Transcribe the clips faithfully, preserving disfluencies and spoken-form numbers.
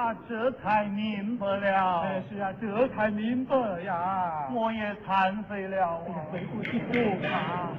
呀，这才明白了。 哎，是呀，这才明白了呀。 我也惭愧了。 哎呀，悔不及待啊！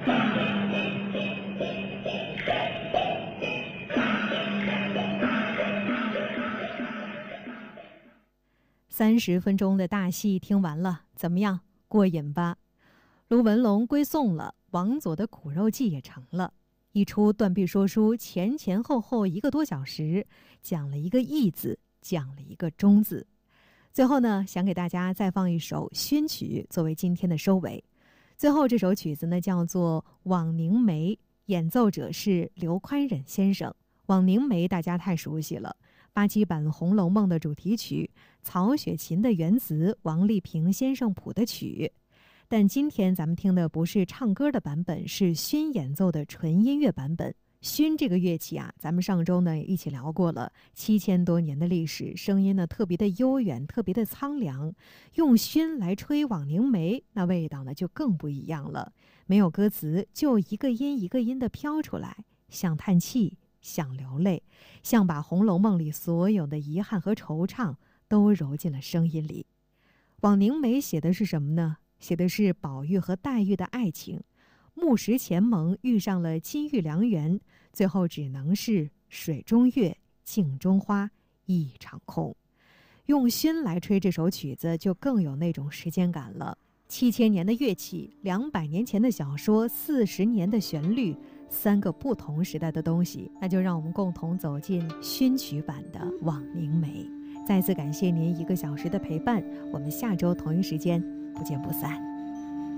三十分钟的大戏听完了，怎么样？过瘾吧？卢文龙归宋了，王佐的苦肉计也成了。一出断臂说书，前前后后一个多小时，讲了一个义字，讲了一个忠字。最后呢，想给大家再放一首宣曲作为今天的收尾。最后这首曲子呢叫做《枉凝眉》，演奏者是刘宽忍先生。枉凝眉大家太熟悉了，八七版《红楼梦》的主题曲，曹雪芹的原词，王丽萍先生谱的曲。但今天咱们听的不是唱歌的版本，是埙演奏的纯音乐版本。埙这个乐器啊，咱们上周呢也一起聊过了，七千多年的历史，声音呢特别的悠远，特别的苍凉。用埙来吹枉凝眉，那味道呢就更不一样了。没有歌词，就一个音一个音的飘出来，像叹气，像流泪，像把《红楼梦》里所有的遗憾和惆怅都揉进了声音里。枉凝眉写的是什么呢？写的是宝玉和黛玉的爱情。木石前盟遇上了金玉良缘，最后只能是水中月，镜中花，一场空。用埙来吹这首曲子，就更有那种时间感了。七千年的乐器，两百年前的小说，四十年的旋律，三个不同时代的东西，那就让我们共同走进埙曲版的《枉凝眉》。再次感谢您一个小时的陪伴，我们下周同一时间不见不散。